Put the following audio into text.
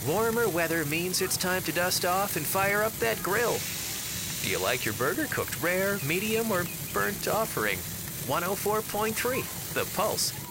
Warmer weather means it's time to dust off and fire up that grill. Do you like your burger cooked rare, medium, or burnt offering? 104.3, The Pulse.